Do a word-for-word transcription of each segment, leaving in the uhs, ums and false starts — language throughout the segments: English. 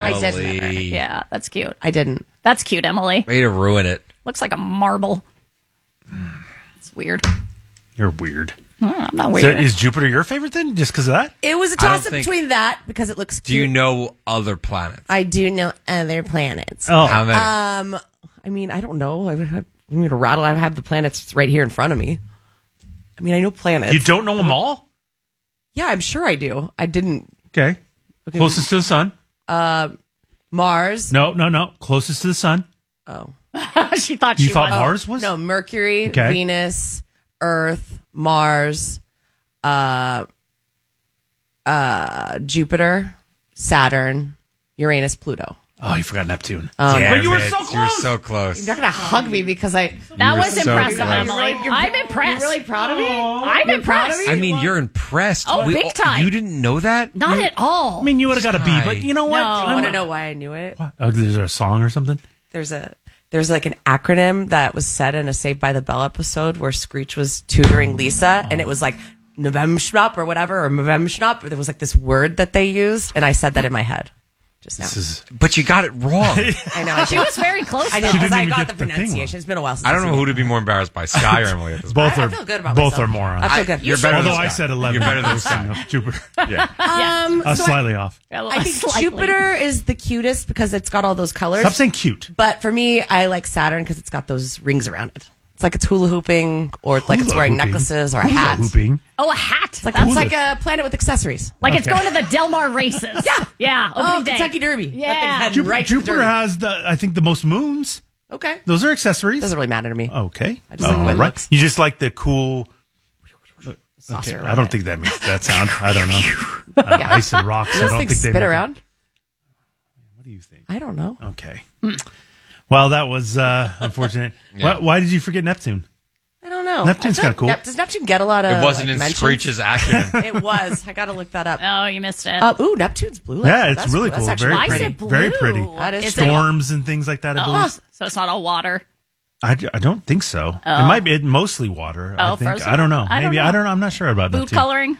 I did never. Yeah, that's cute. I didn't. That's cute, Emily. Way to ruin it. Looks like a marble. It's weird. You're weird. Mm, I'm not So weird. is Jupiter your favorite then, just because of that? It was a I don't toss up think- between that because it looks cute. Do you know other planets? I do know other planets. Oh, How many? Um, I mean, I don't know. I would have, I'm going to rattle. I have the planets right here in front of me. I mean, I know planets. you don't know them all? Yeah, I'm sure I do. I didn't. Okay. Okay. Closest to the sun? Mars. No, no, no. Closest to the sun. Oh. she thought You she thought was. Mars was? No, Mercury, Okay. Venus, Earth, Mars, uh, uh, Jupiter, Saturn, Uranus, Pluto. Oh, you forgot Neptune. Um, Damn But you were it. so close. You were so close. You're not going to hug me because I. That You was were so impressive, close. Emily. You're- I'm impressed. You're really proud of me? I'm You're proud of impressed. me? I mean, you're impressed. Oh, We- big time. You didn't know that? Not at all. I mean, you would have got a B, but you know what? No. I want to know why I knew it. Oh, is there a song or something? There's a there's like an acronym that was said in a Saved by the Bell episode where Screech was tutoring Lisa, and it was like Novemschnap or whatever, or Novemschnap. There was like this word that they used, and I said that in my head just now. This is. But you got it wrong. I know. I she did. was very close. I did though. because didn't I even got get the the thing pronunciation. It's been a while since I I've don't know seen who it. to be more embarrassed by, Sky or Emily at this point. Both I are feel good about both myself. are morons. I feel good. You're better Although than I Sky. said eleven. You're better than Close Sky. enough. Jupiter. Yeah. Um, Uh, so slightly off. Yeah, I, I think slightly. Jupiter is the cutest because it's got all those colors. Stop saying cute. But for me, I like Saturn because it's got those rings around it. It's like it's hula hooping, or like it's Hula wearing hooping. necklaces or a Hula hat. hooping. Oh, a hat. It's like, That's it's like, like a planet with accessories. like it's Okay. going to the Del Mar races. yeah. Yeah. Oh, Opening day. Kentucky Derby. Yeah. That thing's heading Jupiter, right to the Jupiter Derby. has the, I think, the most moons. Okay. Those are accessories. Doesn't really matter to me. Okay. I just like the way All it right. looks. You just like the cool. Okay. Saucer I around don't it. think that makes that sound. I don't know. Uh, Ice and rocks. I Those don't things think they spit make it. around. What do you think? I don't know. Okay. Well, that was uh, unfortunate. Yeah. why, why did you forget Neptune? I don't know. Neptune's I feel kinda cool. Nep- does Neptune get a lot of? It wasn't like, in mentions? Screech's acronym. It was. I got to look that up. Oh, you missed it. Uh, ooh, Neptune's blue. Yeah, it's That's really That's cool. actually Very Why is pretty. it blue? Very pretty. That is Is it- Storms and things like that, I Oh, believe. so it's not all water. I, I don't think so. It might be it, mostly water. I Oh, think. frozen? I don't know. I don't Maybe know. I don't know. I'm not sure about Food Neptune. coloring.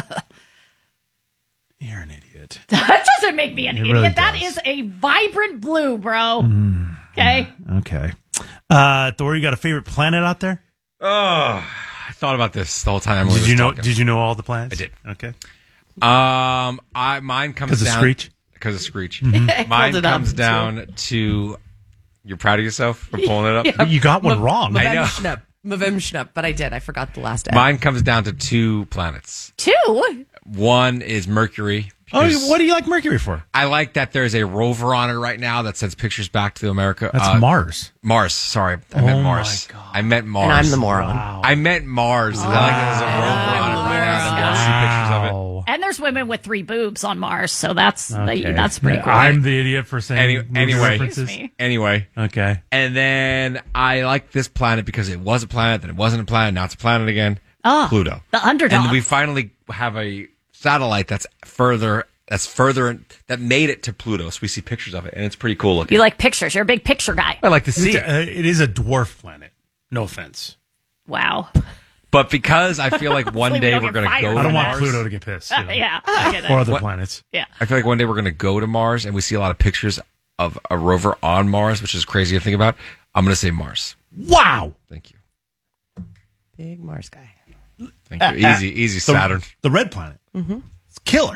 You're an idiot. That doesn't make me an It idiot. really That does. is a vibrant blue, bro. Okay. Okay. Uh, Thor, you got a favorite planet out there? Oh, I thought about this the whole time. Emily Did was you know? talking. Did you know all the planets? I did. Okay. Um, I mine comes 'Cause of down Screech? because of Screech. I Mine pulled it up, comes too. down to. You're proud of yourself for pulling it up. But you got one wrong. I know. Mavemshnup. Mavemshnup, but I did. I forgot the last M. Mine comes down to two planets. Two. One is Mercury. Oh, because what do you like Mercury for? I like that there's a rover on it right now that sends pictures back to America. That's Uh, Mars. Mars. Sorry, I meant Oh Mars. my God. I meant Mars. And I'm the moron. Wow. I meant Mars. I like that there's a rover on it right now. that lets you see pictures of it. Wow. And there's women with three boobs on Mars, so that's Okay. that's pretty cool. I'm the idiot for saying Any- movie anyway. references. Excuse me. Anyway, Okay. and then I like this planet because it was a planet, then it wasn't a planet, now it's a planet again. Oh, Pluto. the underdog. And we finally have a satellite that's further, that's further, that made it to Pluto. So we see pictures of it, and it's pretty cool looking. You like pictures. You're a big picture guy. I like to see It's it. a- uh, it is a dwarf planet. No offense. Wow. But because I feel like one Hopefully we day don't we're get going to fired go for to I don't want Mars. Pluto to get pissed. you know, Yeah. I get Or it. other What? planets. Yeah. I feel like one day we're going to go to Mars and we see a lot of pictures of a rover on Mars, which is crazy to think about. I'm going to say Mars. Wow. Thank you. Big Mars guy. Thank you. Easy, easy The, Saturn. The red planet. Mm-hmm. It's killer.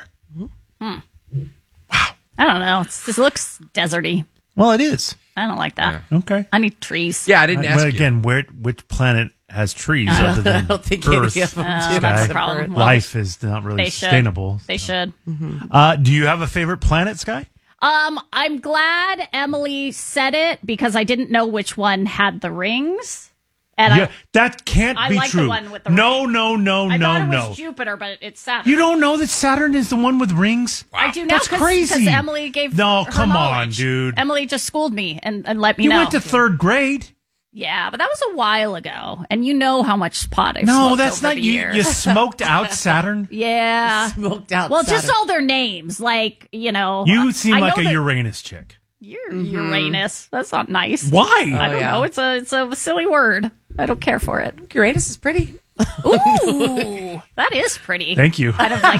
I don't know. It's, this looks deserty. Well, it is. I don't like that. Okay. I need trees. Yeah, I didn't Uh, ask but you. again, where which planet has trees other than I don't think Earth? any of them Uh, do. that's Sky. the problem. Well, Life is not really they should. sustainable. They should. Uh, do you have a favorite planet, Sky? Um, I'm glad Emily said it because I didn't know which one had the rings. And Yeah, that can't I be like the true. one with the no, ring. no, no, I, I no, thought it no. was Jupiter, but it's Saturn. You don't know that Saturn is the one with rings? I do now That's crazy. because Emily gave No, her come on, knowledge. dude. Emily just schooled me and, and let me You know. went to third grade. Yeah, but that was a while ago, and you know how much pot I've No, smoked that's over not the you. years. You smoked out Saturn. Yeah, Smoked out. well, just Saturn. all their names, like you know. You seem I like know a that Uranus chick. You're Uranus. That's not nice. Why? I don't yeah. know. It's a it's a silly word. I don't care for it. Uranus is pretty. Ooh, that is pretty. Thank you. Kind of like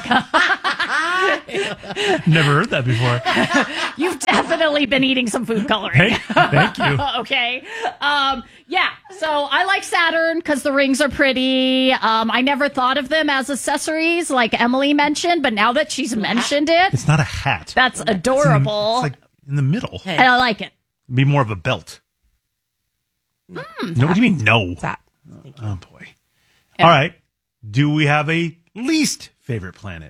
Never heard that before. you've definitely been eating some food coloring. Hey, thank you. Okay. Um, yeah. So I like Saturn because the rings are pretty. Um, I never thought of them as accessories, like Emily mentioned, but now that she's mentioned it, It's not a hat. that's adorable. It's like in the middle. and I like it. Be more of a belt. Hmm. No, what do you mean no? That. Oh boy. All right. Do we have a least favorite planet?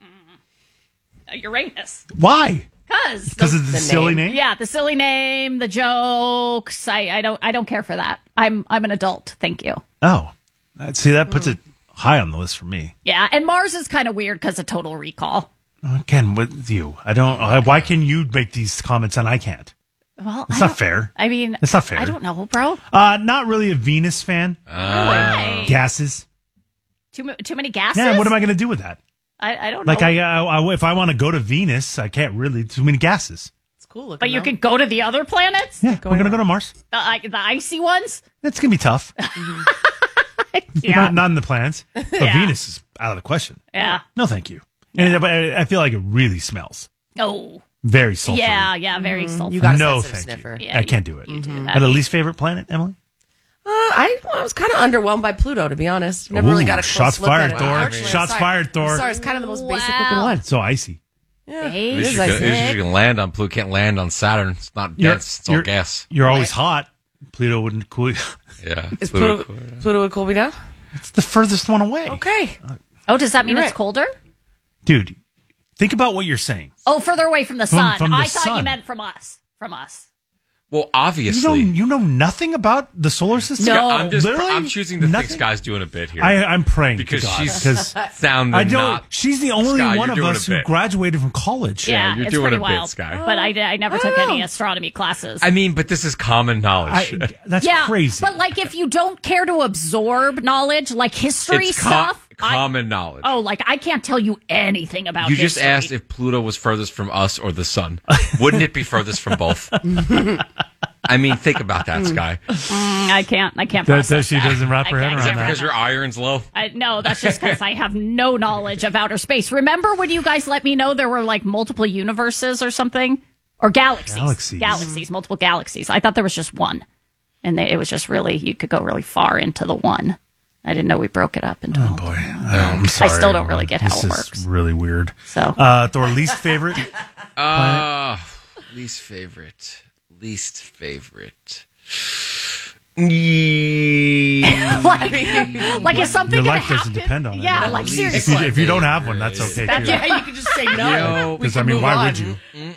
Uh, Uranus. Why? Because Because of the, the silly name. name? yeah, the silly name, the jokes. I, I don't I don't care for that. I'm I'm an adult. Thank you. Oh. Uh, See, that puts it high on the list for me. Yeah, and Mars is kind of weird because of Total Recall. Again, with you. I don't. uh, Why can you make these comments and I can't? Well, It's I not don't- fair. I mean, It's not fair. I don't know, bro. Uh, not really a Venus fan. Why? Gases. Too ma- too many gases. Yeah, what am I going to do with that? I, I don't Like, know. I, I, I if I want to go to Venus, I can't really. Too many gases. It's cool looking. but you though. can go to the other planets. Yeah, we're going to go to Mars. The, I- the icy ones. It's going to be tough. Yeah. Not, not in the plans. But Yeah. Venus is out of the question. Yeah. No, thank you. And I, I feel like it really smells. Oh. Very sulfurous. Yeah. Yeah. Very sulfur. You got a No, sensitive thank sniffer. you. Yeah, I you- can't do it. you do that. But a least favorite planet, Emily? Uh, I, I was kind of underwhelmed by Pluto, to be honest. Never really Ooh, got a close shots look fired, at it. Thor. Unfortunately, I'm Shots sorry. fired, Thor. I'm sorry, it's kind of the most basic Wow. looking one. So icy. Yeah. Hey. At It least is you, can, icy. at least you can land on Pluto. Can't land on Saturn. It's not You're- dense. It's all you're- gas. You're always hot. Pluto wouldn't cool you. Yeah. Is Pluto, Pluto would cool me now? It's the furthest one away. Okay. Oh, does that mean You're it's right. colder? Dude, think about what you're saying. Oh, further away from the From- sun. from the I thought you sun. meant from us. From us. Well, You know, obviously. you know nothing about the solar system? No. I'm just. Literally I'm choosing to nothing? think Sky's doing a bit here. I, I'm praying because to God, she's 'cause sounding I don't. not. She's the only Sky, one you're of doing us a who bit. graduated from college. Yeah, you're it's doing pretty a bit, wild. Sky. But I, I never took any astronomy classes. I mean, but this is common knowledge. I, that's yeah, crazy. but like if you don't care to absorb knowledge, like history it's co- stuff, I- common knowledge. oh, like I can't tell you anything about. You just history. asked if Pluto was furthest from us or the sun. Wouldn't it be furthest from both? I mean, think about that, Sky. Mm, I can't. I can't. that, process that she that. doesn't wrap her I head can't around get that. Because your iron's low. I, no, that's just because I have no knowledge of outer space. Remember when you guys let me know there were like multiple universes or something? Or galaxies. Galaxies. Galaxies, multiple galaxies. I thought there was just one. And they, it was just really, you could go really far into the one. I didn't know we broke it up into Oh, multiple. boy. I'm sorry. still don't really get how this it is works. really weird. So, Uh, Thor, least favorite? Uh, least favorite. Least favorite. Yeah. like, like is something Your gonna life doesn't happen? depend on it. Yeah, No, like least- If seriously. you, if you don't have one, that's okay, too. Yeah, you can just say no. Yo, We Because, can I mean, move why on. would you?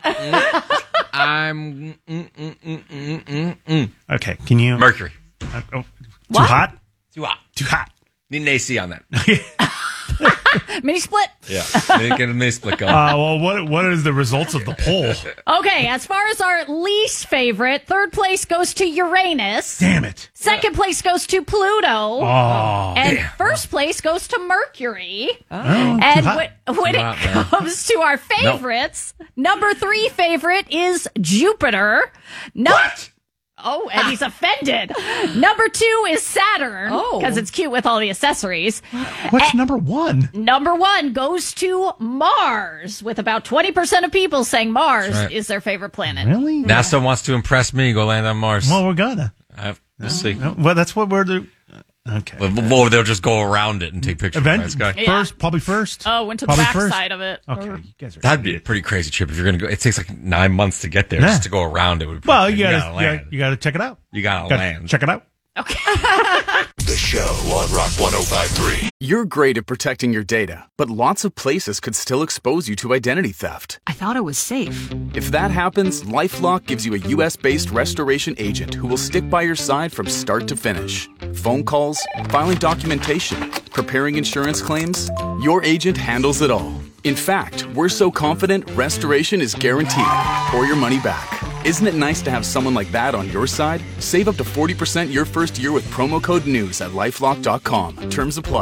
I'm mm, mm, mm, mm, mm, mm, mm. Okay, can you? Mercury. Uh, oh, too What? hot? Too hot. Too hot. Need an A C on that. Mini split. Yeah. Get a mini split going. Uh, well, what what is the results of the poll? Okay, as far as our least favorite, third place goes to Uranus. Damn it. Second place goes to Pluto. Oh. And first place goes to Mercury. Oh, And too hot. when, when Too it hot, man. comes to our favorites, number three favorite is Jupiter. No- What? Oh, and he's offended. Number two is Saturn. Oh. Because it's cute with all the accessories. What's number one? Number one goes to Mars, with about twenty percent of people saying Mars That's right. is their favorite planet. Really? NASA wants to impress me. Go land on Mars. Well, we're gonna. I, we'll see. No, well, that's what we're doing. Okay. Well, or they'll just go around it and take pictures. of Event this guy. Yeah. first, probably first. Oh, went to the Probably back first. side of it. Okay, you guys are. That'd be a pretty crazy trip if you're gonna go. It takes like nine months to get there Yeah. just to go around it. Would be Well, pretty- you gotta, gotta you gotta, land. you gotta check it out. You gotta Gotta land. check it out. Okay. The show on Rock one oh five point three. You're great at protecting your data, but lots of places could still expose you to identity theft. I thought it was safe. If that happens, LifeLock gives you a U S-based restoration agent who will stick by your side from start to finish. Phone calls, filing documentation, preparing insurance claims, your agent handles it all. In fact, we're so confident restoration is guaranteed or your money back. Isn't it nice to have someone like that on your side? Save up to forty percent your first year with promo code NEWS at lifelock dot com. Terms apply.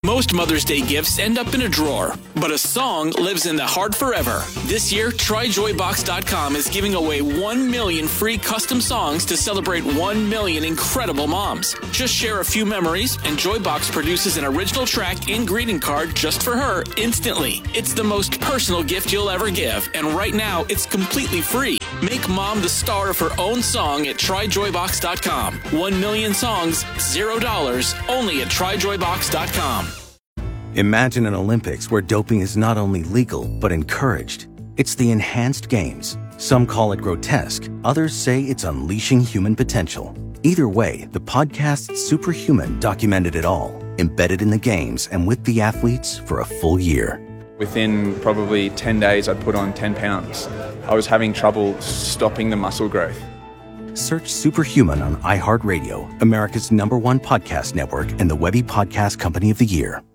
Most Mother's Day gifts end up in a drawer, but a song lives in the heart forever. This year, try joy box dot com is giving away one million free custom songs to celebrate one million incredible moms. Just share a few memories, and Joybox produces an original track and greeting card just for her instantly. It's the most personal gift you'll ever give, and right now, it's completely free. Make mom the star of her own song at try joy box dot com. One million songs, zero dollars, only at try joy box dot com. Imagine an Olympics where doping is not only legal, but encouraged. It's the Enhanced Games. Some call it grotesque, others say it's unleashing human potential. Either way, the podcast Superhuman documented it all, embedded in the games and with the athletes for a full year. Within probably ten days, I'd put on ten pounds. I was having trouble stopping the muscle growth. Search Superhuman on iHeartRadio, America's number one podcast network and the Webby Podcast Company of the Year.